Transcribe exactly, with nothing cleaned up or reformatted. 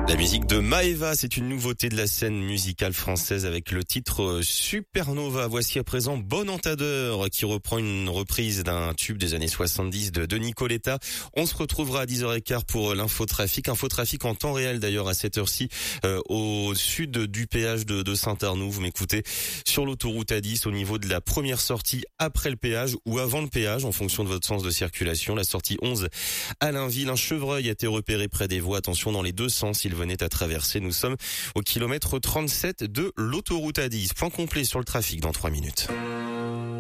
La musique de Maëva, c'est une nouveauté de la scène musicale française avec le titre Supernova. Voici à présent Bon Entendeur qui reprend une reprise d'un tube des années soixante-dix de, de Nicoletta. On se retrouvera à dix heures quinze pour l'infotrafic. Infotrafic en temps réel d'ailleurs à cette heure-ci euh, au sud du péage de, de Saint-Arnoux. Vous m'écoutez sur l'autoroute A dix au niveau de la première sortie après le péage ou avant le péage en fonction de votre sens de circulation. La sortie onze à Blainville. Un chevreuil a été repéré près des voies. Attention dans les deux sens. Il venait à traverser. Nous sommes au kilomètre trente-sept de l'autoroute A dix. Point complet sur le trafic dans trois minutes.